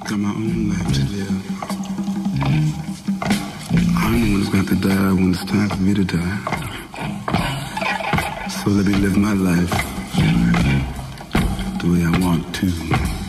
got my own life to live. I'm the one who's got to die when it's time for me to die. So let me live my life the way I want to.